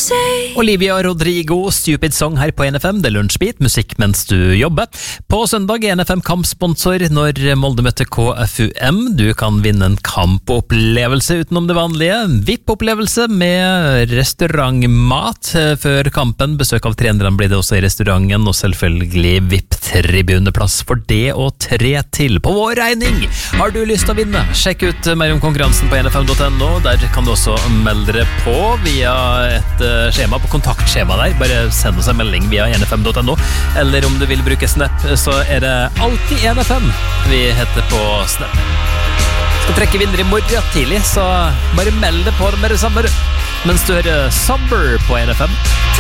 Olivia Rodrigo, Stupid Song her på NFM, det er lunsjbit, musikk mens du jobber. På søndag er NFM kampsponsor når Molde møtte KFUM. Du kan vinne en kampopplevelse utenom det vanlige. VIP-opplevelse med restaurantmat før kampen. Besøk av trenerne blir det også i restauranten, og selvfølgelig VIP-tribuneplass for det og 3 til på vår regning. Har du lyst til å vinne? Sjekk ut mer om konkurransen på nfm.no. Der kan du også melde deg på via et skjema på kontaktskjema der. Bare send oss en melding via nfm.no. Eller om du vil bruke Snap, så er det alltid NFM vi heter på Snap. Skal trekke vinner i morgen tidlig, så bare meld deg på det med det samme. Mens du hører Summer på NFM.